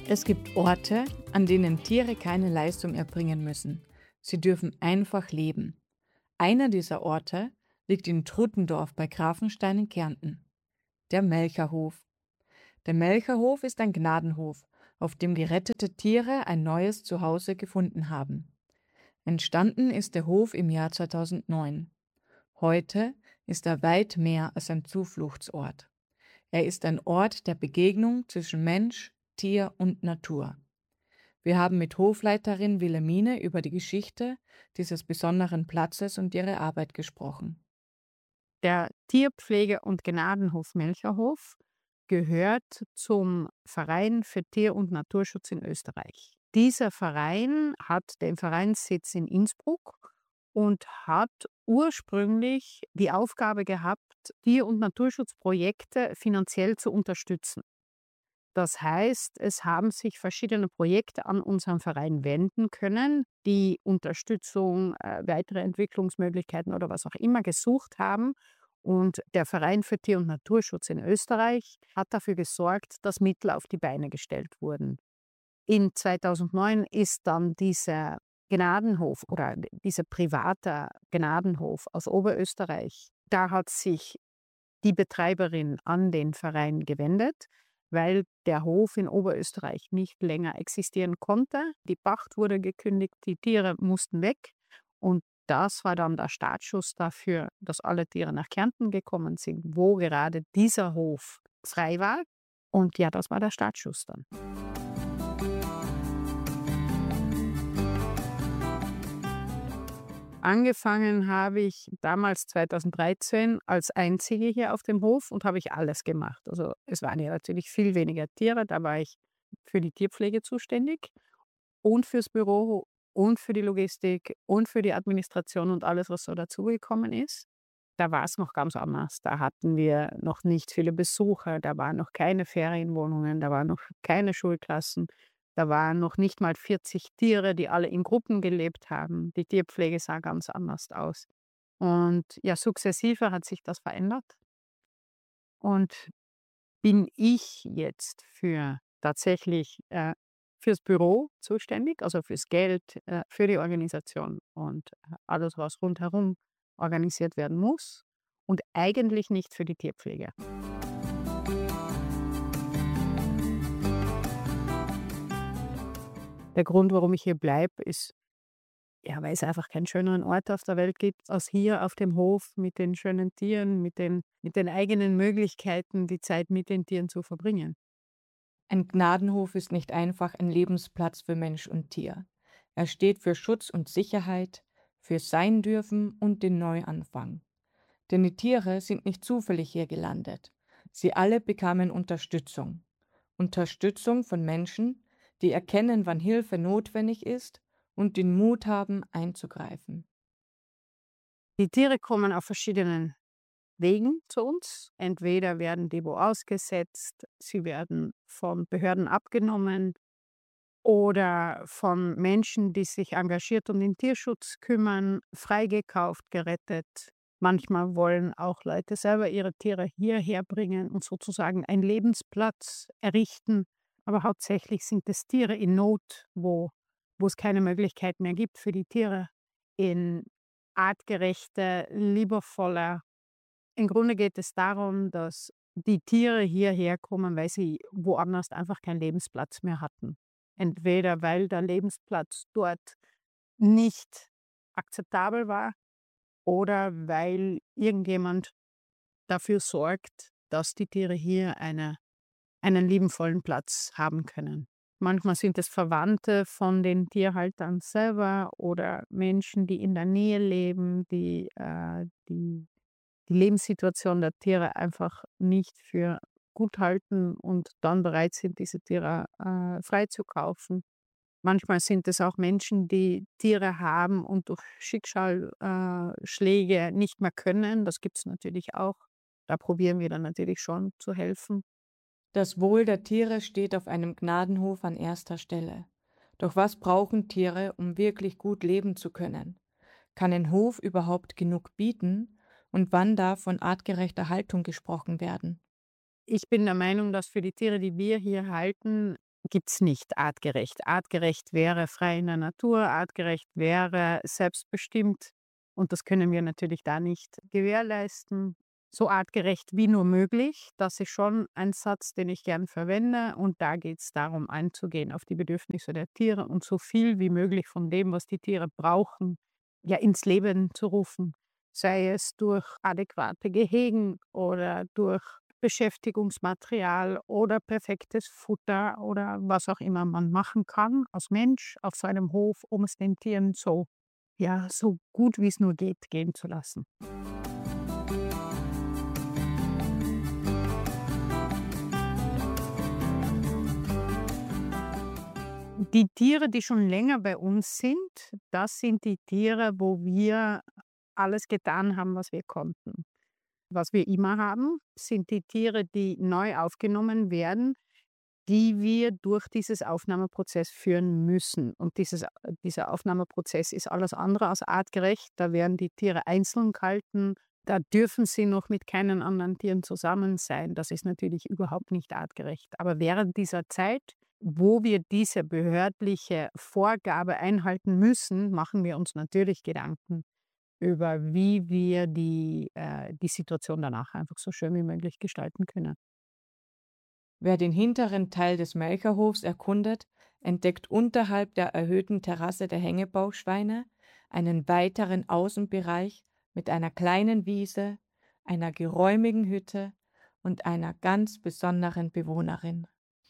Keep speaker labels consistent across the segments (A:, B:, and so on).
A: Es gibt Orte, an denen Tiere keine Leistung erbringen müssen. Sie dürfen einfach leben. Einer dieser Orte liegt in Truttendorf bei Grafenstein in Kärnten. Der Melcherhof. Der Melcherhof ist ein Gnadenhof, auf dem gerettete Tiere ein neues Zuhause gefunden haben. Entstanden ist der Hof im Jahr 2009. Heute ist er weit mehr als ein Zufluchtsort. Er ist ein Ort der Begegnung zwischen Mensch, Tier und Natur. Wir haben mit Hofleiterin Wilhelmine über die Geschichte dieses besonderen Platzes und ihre Arbeit gesprochen.
B: Der Tierpflege- und Gnadenhof Melcherhof gehört zum Verein für Tier- und Naturschutz in Österreich. Dieser Verein hat den Vereinssitz in Innsbruck und hat ursprünglich die Aufgabe gehabt, Tier- und Naturschutzprojekte finanziell zu unterstützen. Das heißt, es haben sich verschiedene Projekte an unseren Verein wenden können, die Unterstützung, weitere Entwicklungsmöglichkeiten oder was auch immer gesucht haben. Und der Verein für Tier- und Naturschutz in Österreich hat dafür gesorgt, dass Mittel auf die Beine gestellt wurden. In 2009 ist dann dieser Gnadenhof oder dieser private Gnadenhof aus Oberösterreich, da hat sich die Betreiberin an den Verein gewendet, weil der Hof in Oberösterreich nicht länger existieren konnte. Die Pacht wurde gekündigt, die Tiere mussten weg und das war dann der Startschuss dafür, dass alle Tiere nach Kärnten gekommen sind, wo gerade dieser Hof frei war. Und ja, das war der Startschuss dann. Angefangen habe ich damals 2013 als Einzige hier auf dem Hof und habe ich alles gemacht. Also es waren ja natürlich viel weniger Tiere, da war ich für die Tierpflege zuständig und fürs Büro und für die Logistik und für die Administration und alles, was so dazugekommen ist. Da war es noch ganz anders. Da hatten wir noch nicht viele Besucher, da waren noch keine Ferienwohnungen, da waren noch keine Schulklassen. Da waren noch nicht mal 40 Tiere, die alle in Gruppen gelebt haben. Die Tierpflege sah ganz anders aus. Und ja, sukzessive hat sich das verändert. Und bin ich jetzt für tatsächlich fürs Büro zuständig, also fürs Geld, für die Organisation und alles, was rundherum organisiert werden muss. Und eigentlich nicht für die Tierpflege. Der Grund, warum ich hier bleibe, ist, ja, weil es einfach keinen schöneren Ort auf der Welt gibt, als hier auf dem Hof mit den schönen Tieren, mit den eigenen Möglichkeiten, die Zeit mit den Tieren zu verbringen.
A: Ein Gnadenhof ist nicht einfach ein Lebensplatz für Mensch und Tier. Er steht für Schutz und Sicherheit, für Sein dürfen und den Neuanfang. Denn die Tiere sind nicht zufällig hier gelandet. Sie alle bekamen Unterstützung. Unterstützung von Menschen, die erkennen, wann Hilfe notwendig ist und den Mut haben, einzugreifen.
B: Die Tiere kommen auf verschiedenen Wegen zu uns. Entweder werden die wo ausgesetzt, sie werden von Behörden abgenommen oder von Menschen, die sich engagiert um den Tierschutz kümmern, freigekauft, gerettet. Manchmal wollen auch Leute selber ihre Tiere hierher bringen und sozusagen einen Lebensplatz errichten. Aber hauptsächlich sind es Tiere in Not, wo es keine Möglichkeit mehr gibt für die Tiere, in artgerechter, liebevoller. Im Grunde geht es darum, dass die Tiere hierher kommen, weil sie woanders einfach keinen Lebensplatz mehr hatten. Entweder weil der Lebensplatz dort nicht akzeptabel war oder weil irgendjemand dafür sorgt, dass die Tiere hier einen liebenvollen Platz haben können. Manchmal sind es Verwandte von den Tierhaltern selber oder Menschen, die in der Nähe leben, die Lebenssituation der Tiere einfach nicht für gut halten und dann bereit sind, diese Tiere freizukaufen. Manchmal sind es auch Menschen, die Tiere haben und durch Schicksalsschläge Schläge nicht mehr können. Das gibt es natürlich auch. Da probieren wir dann natürlich schon zu helfen.
A: Das Wohl der Tiere steht auf einem Gnadenhof an erster Stelle. Doch was brauchen Tiere, um wirklich gut leben zu können? Kann ein Hof überhaupt genug bieten? Und wann darf von artgerechter Haltung gesprochen werden?
B: Ich bin der Meinung, dass für die Tiere, die wir hier halten, gibt es nicht artgerecht. Artgerecht wäre frei in der Natur, artgerecht wäre selbstbestimmt und das können wir natürlich da nicht gewährleisten. So artgerecht wie nur möglich, das ist schon ein Satz, den ich gern verwende und da geht es darum, einzugehen auf die Bedürfnisse der Tiere und so viel wie möglich von dem, was die Tiere brauchen, ja ins Leben zu rufen. Sei es durch adäquate Gehegen oder durch Beschäftigungsmaterial oder perfektes Futter oder was auch immer man machen kann als Mensch auf so einem Hof, um es den Tieren so, ja, so gut wie es nur geht, gehen zu lassen. Die Tiere, die schon länger bei uns sind, das sind die Tiere, wo wir alles getan haben, was wir konnten. Was wir immer haben, sind die Tiere, die neu aufgenommen werden, die wir durch dieses Aufnahmeprozess führen müssen. Und dieser Aufnahmeprozess ist alles andere als artgerecht. Da werden die Tiere einzeln gehalten. Da dürfen sie noch mit keinen anderen Tieren zusammen sein. Das ist natürlich überhaupt nicht artgerecht. Aber während dieser Zeit, wo wir diese behördliche Vorgabe einhalten müssen, machen wir uns natürlich Gedanken über, wie wir die Situation danach einfach so schön wie möglich gestalten können.
A: Wer den hinteren Teil des Melkerhofs erkundet, entdeckt unterhalb der erhöhten Terrasse der Hängebauchschweine einen weiteren Außenbereich mit einer kleinen Wiese, einer geräumigen Hütte und einer ganz besonderen Bewohnerin.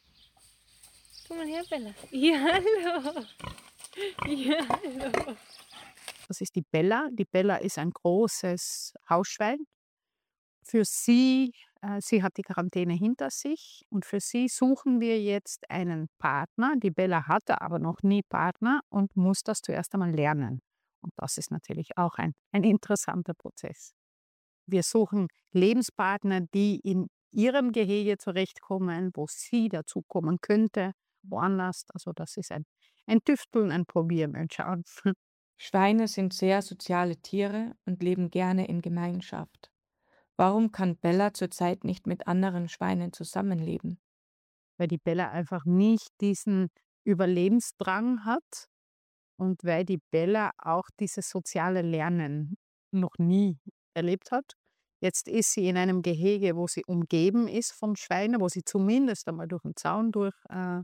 C: Komm mal her, Bella. Ja, hallo. Ja, hallo.
B: Das ist die Bella. Die Bella ist ein großes Hausschwein. Für sie hat die Quarantäne hinter sich und für sie suchen wir jetzt einen Partner. Die Bella hatte aber noch nie Partner und muss das zuerst einmal lernen. Und das ist natürlich auch ein interessanter Prozess. Wir suchen Lebenspartner, die in ihrem Gehege zurechtkommen, wo sie dazukommen könnte, woanders. Also das ist ein Tüfteln, ein Probieren, ein Schauen.
A: Schweine sind sehr soziale Tiere und leben gerne in Gemeinschaft. Warum kann Bella zurzeit nicht mit anderen Schweinen zusammenleben?
B: Weil die Bella einfach nicht diesen Überlebensdrang hat und weil die Bella auch dieses soziale Lernen noch nie erlebt hat. Jetzt ist sie in einem Gehege, wo sie umgeben ist von Schweinen, wo sie zumindest einmal durch den Zaun durch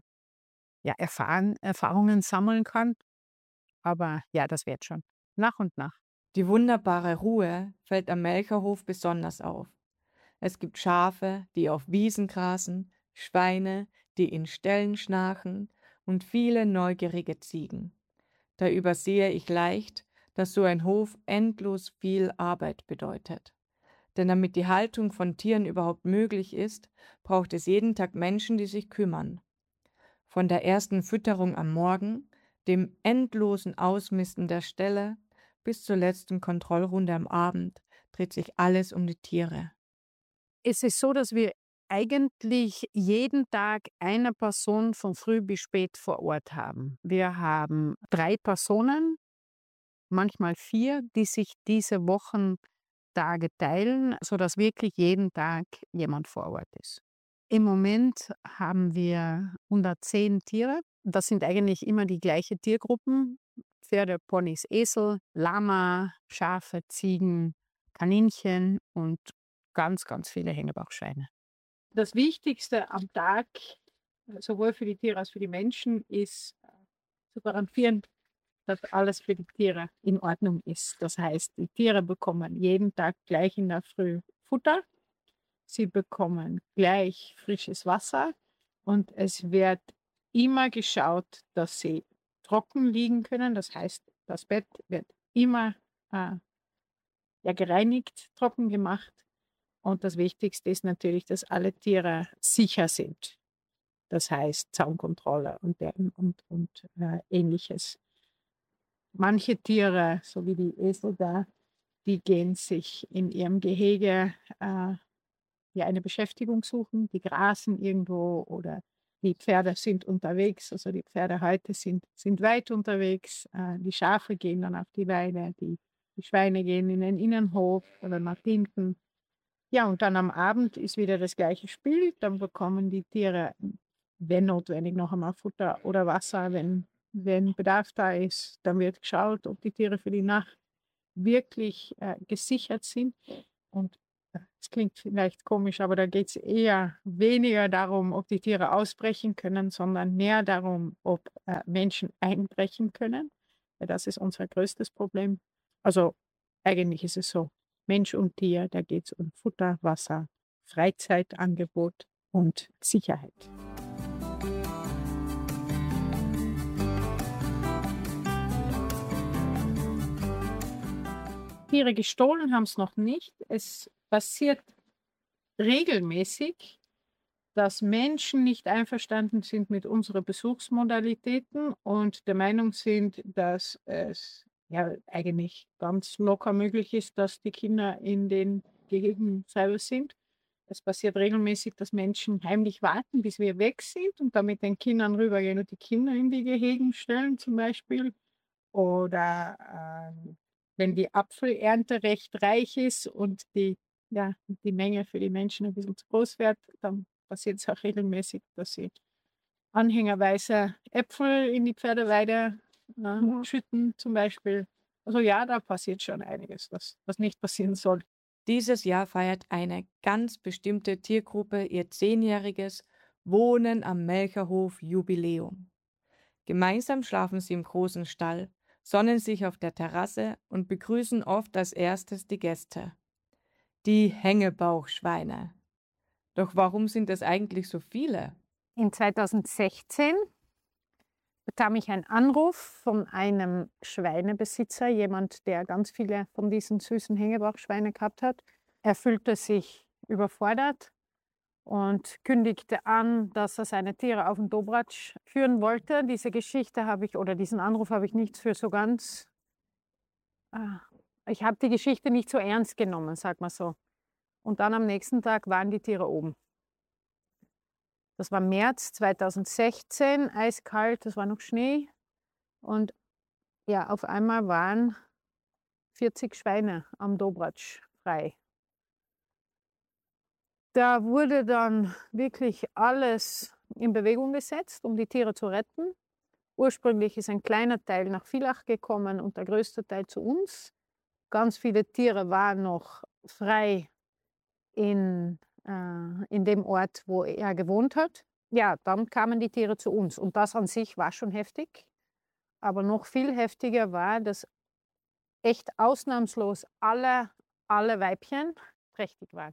B: ja, Erfahrungen sammeln kann. Aber ja, das wird schon. Nach und nach.
A: Die wunderbare Ruhe fällt am Melkerhof besonders auf. Es gibt Schafe, die auf Wiesen grasen, Schweine, die in Ställen schnarchen und viele neugierige Ziegen. Da übersehe ich leicht, dass so ein Hof endlos viel Arbeit bedeutet. Denn damit die Haltung von Tieren überhaupt möglich ist, braucht es jeden Tag Menschen, die sich kümmern. Von der ersten Fütterung am Morgen, dem endlosen Ausmisten der Ställe bis zur letzten Kontrollrunde am Abend dreht sich alles um die Tiere.
B: Es ist so, dass wir eigentlich jeden Tag eine Person von früh bis spät vor Ort haben. Wir haben 3 Personen, manchmal 4, die sich diese Wochentage teilen, sodass wirklich jeden Tag jemand vor Ort ist. Im Moment haben wir 110 Tiere. Das sind eigentlich immer die gleichen Tiergruppen. Pferde, Ponys, Esel, Lama, Schafe, Ziegen, Kaninchen und ganz, ganz viele Hängebauchschweine. Das Wichtigste am Tag, sowohl für die Tiere als für die Menschen, ist zu garantieren, dass alles für die Tiere in Ordnung ist. Das heißt, die Tiere bekommen jeden Tag gleich in der Früh Futter, sie bekommen gleich frisches Wasser und es wird immer geschaut, dass sie trocken liegen können. Das heißt, das Bett wird immer ja, gereinigt, trocken gemacht. Und das Wichtigste ist natürlich, dass alle Tiere sicher sind. Das heißt Zaunkontrolle und Ähnliches. Manche Tiere, so wie die Esel da, die gehen sich in ihrem Gehege ja eine Beschäftigung suchen. Die grasen irgendwo oder die Pferde sind unterwegs. Also die Pferde heute sind weit unterwegs. Die Schafe gehen dann auf die Weide, die Schweine gehen in den Innenhof oder nach hinten. Ja, und dann am Abend ist wieder das gleiche Spiel. Dann bekommen die Tiere wenn notwendig, noch einmal Futter oder Wasser, wenn Bedarf da ist. Dann wird geschaut, ob die Tiere für die Nacht wirklich gesichert sind. Und es klingt vielleicht komisch, aber da geht es eher weniger darum, ob die Tiere ausbrechen können, sondern mehr darum, ob Menschen einbrechen können. Weil das ist unser größtes Problem. Also eigentlich ist es so, Mensch und Tier, da geht es um Futter, Wasser, Freizeitangebot und Sicherheit. Tiere gestohlen haben es noch nicht. Es passiert regelmäßig, dass Menschen nicht einverstanden sind mit unseren Besuchsmodalitäten und der Meinung sind, dass es ja eigentlich ganz locker möglich ist, dass die Kinder in den Gehegen selber sind. Es passiert regelmäßig, dass Menschen heimlich warten, bis wir weg sind und dann mit den Kindern rübergehen und die Kinder in die Gehegen stellen zum Beispiel. Oder wenn die Apfelernte recht reich ist und die Menge für die Menschen ein bisschen zu groß wird, dann passiert es auch regelmäßig, dass sie anhängerweise Äpfel in die Pferdeweide schütten zum Beispiel. Also ja, da passiert schon einiges, was nicht passieren soll.
A: Dieses Jahr feiert eine ganz bestimmte Tiergruppe ihr 10-jähriges Wohnen am Melcherhof Jubiläum. Gemeinsam schlafen sie im großen Stall, sonnen sich auf der Terrasse und begrüßen oft als erstes die Gäste. Die Hängebauchschweine. Doch warum sind es eigentlich so viele?
B: In 2016 bekam ich einen Anruf von einem Schweinebesitzer, jemand, der ganz viele von diesen süßen Hängebauchschweinen gehabt hat. Er fühlte sich überfordert und kündigte an, dass er seine Tiere auf den Dobratsch führen wollte. Diesen Anruf habe ich nicht für so ganz... Ich habe die Geschichte nicht so ernst genommen, sag mal so. Und dann am nächsten Tag waren die Tiere oben. Das war März 2016, eiskalt, das war noch Schnee. Und ja, auf einmal waren 40 Schweine am Dobratsch frei. Da wurde dann wirklich alles in Bewegung gesetzt, um die Tiere zu retten. Ursprünglich ist ein kleiner Teil nach Villach gekommen und der größte Teil zu uns. Ganz viele Tiere waren noch frei in dem Ort, wo er gewohnt hat. Ja, dann kamen die Tiere zu uns und das an sich war schon heftig. Aber noch viel heftiger war, dass echt ausnahmslos alle Weibchen trächtig waren.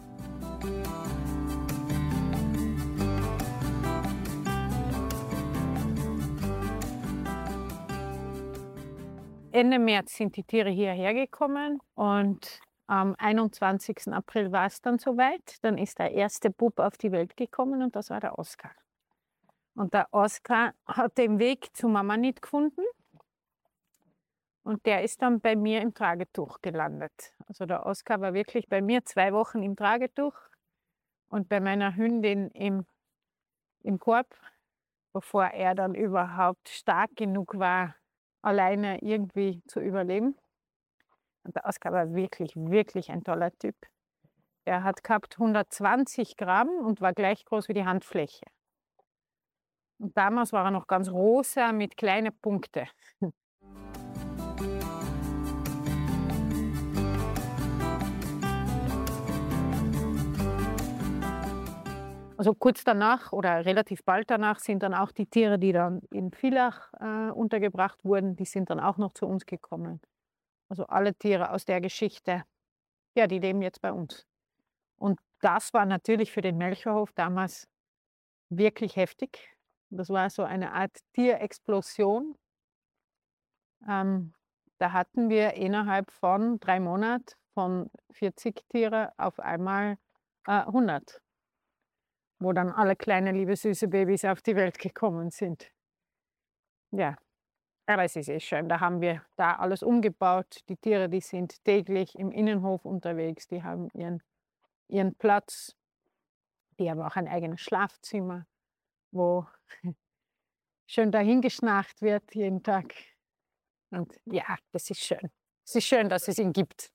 B: Ende März sind die Tiere hierher gekommen und am 21. April war es dann soweit. Dann ist der erste Bub auf die Welt gekommen und das war der Oskar. Und der Oskar hat den Weg zu Mama nicht gefunden und der ist dann bei mir im Tragetuch gelandet. Also der Oskar war wirklich bei mir 2 Wochen im Tragetuch und bei meiner Hündin im Korb, bevor er dann überhaupt stark genug war, alleine irgendwie zu überleben. Und der Oskar war wirklich, wirklich ein toller Typ. Er hat gehabt 120 Gramm und war gleich groß wie die Handfläche. Und damals war er noch ganz rosa mit kleinen Punkten. Also kurz danach oder relativ bald danach sind dann auch die Tiere, die dann in Villach untergebracht wurden, die sind dann auch noch zu uns gekommen. Also alle Tiere aus der Geschichte, ja, die leben jetzt bei uns. Und das war natürlich für den Melcherhof damals wirklich heftig. Das war so eine Art Tierexplosion. Da hatten wir innerhalb von 3 Monaten von 40 Tiere auf einmal 100. Wo dann alle kleinen, liebe, süße Babys auf die Welt gekommen sind. Ja, aber es ist schön. Da haben wir da alles umgebaut. Die Tiere, die sind täglich im Innenhof unterwegs. Die haben ihren Platz. Die haben auch ein eigenes Schlafzimmer, wo schön dahingeschnarcht wird jeden Tag. Und ja, das ist schön. Es ist schön, dass es ihn gibt.